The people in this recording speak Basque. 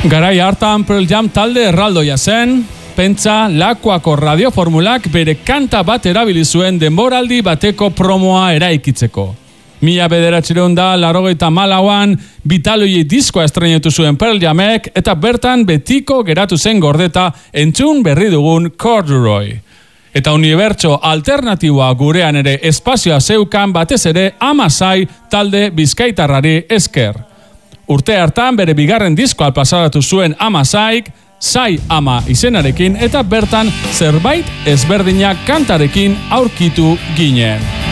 Garai hartan Pearl Jam talde erraldoia zen, pentsa Lakuako radioformulak bere kanta bat erabili zuen denboraldi bateko promoa eraikitzeko. 1984an Vitaloiei diskoa estrenatu zuen Pearl Jamek eta bertan betiko geratu zen gordeta entzun berri dugun Corduroy. Eta unibertso alternatiboa gurean ere espazioa zeukan batez ere Amasai talde bizkaitarrari esker. Urte hartan bere bigarren diskoa plazaratu zuen Amasaik, Sai Ama izenarekin eta bertan zerbait ezberdinak kantarekin aurkitu ginen.